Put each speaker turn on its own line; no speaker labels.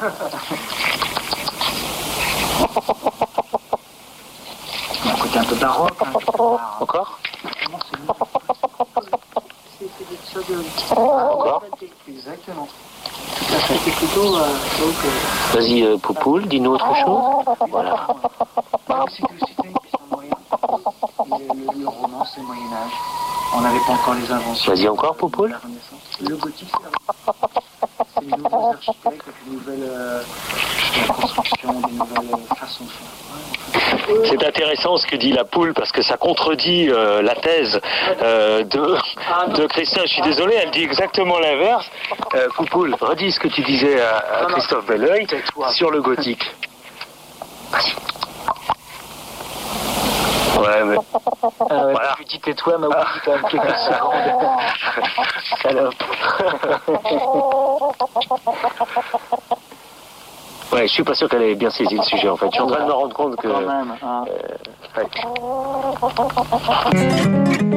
Il y a un côté un peu baroque. Hein,
Encore?
C'est des choses de...
Encore?
Exactement. Tout à fait. C'est plutôt...
Vas-y, Poupoule, dis-nous autre chose. Voilà.
C'était une question de moyens. Le roman, c'est le Moyen-Âge. On n'avait pas encore les inventions.
Vas-y encore, Poupoule.
La Renaissance. Le gothique, c'est les nouveaux architectes, avec de nouvelles constructions, des nouvelles façons de faire.
C'est intéressant ce que dit la poule parce que ça contredit la thèse de Christophe. Je suis désolé, elle dit exactement l'inverse. Poupoule, redis ce que tu disais à Christophe Belleuil sur le gothique. Vas-y. Ouais, mais... voilà.
Tu dis tais-toi, m'a oublié quand même quelques secondes.
Salope. Ouais, je suis pas sûr qu'elle ait bien saisi le sujet en fait. Je suis en train de me rendre compte que...
Quand même, hein.
ouais.